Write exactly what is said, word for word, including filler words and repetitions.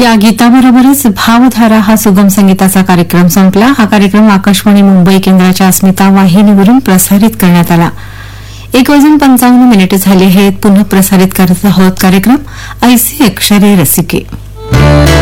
या गीताबरोबरच भावधारा हा सुगम संगीताचा कार्यक्रम संपला. हा कार्यक्रम आकाशवाणी मुंबई केंद्राच्या अस्मिता वाहिनीवरून प्रसारित करण्यात आला. एक वाजून पंचावन्न मिनिटे झाली आहेत. पुन्हा प्रसारित करत आहोत कार्यक्रम ऐसे अक्षरे रसिके.